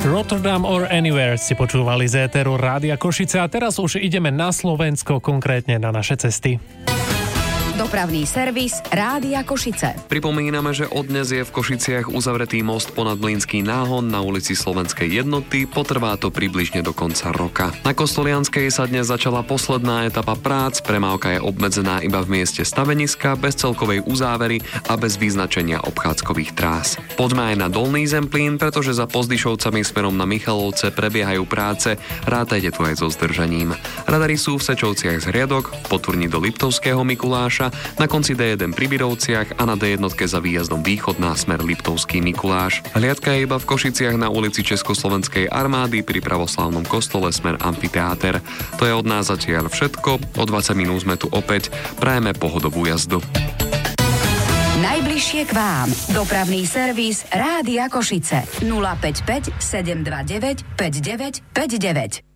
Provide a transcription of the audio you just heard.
Rotterdam or Anywhere si počúvali z éteru Rádia Košice a teraz už ideme na Slovensko, konkrétne na naše cesty. Dopravný servis Rádia Košice. Pripomíname, že od dnes je v Košiciach uzavretý most ponad Mlynský náhon na ulici Slovenskej jednoty. Potrvá to približne do konca roka. Na Kostolianskej sa dnes začala posledná etapa prác. Premávka je obmedzená iba v mieste staveniska, bez celkovej uzávery a bez vyznačenia obchádzkových trás. Poďme aj na Dolný Zemplín, pretože za Pozdyšovcami smerom na Michalovce prebiehajú práce. Rátajte tu aj so zdržaním. Radary sú v Sečovciach z Hriadok, v Potvrni do Liptovského Mikuláša, na konci D1 pri Birovciach a na D1 za výjazdom východ na smer Liptovský Mikuláš. Hliadka je iba v Košiciach na ulici Československej armády pri pravoslávnom kostole smer Amfiteáter. To je od nás zatiaľ všetko. O 20 minút sme tu opäť. Prajeme pohodovú jazdu. Najbližšie k vám. Dopravný servis Rádia Košice. 055 729 5959.